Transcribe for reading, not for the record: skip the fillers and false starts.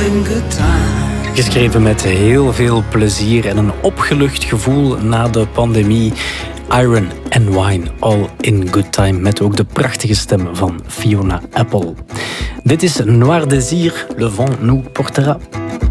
in good time. Geschreven met heel veel plezier en een opgelucht gevoel na de pandemie. Iron and Wine, all in good time. Met ook de prachtige stem van Fiona Apple. Dit is Noir Désir, le vent nous portera.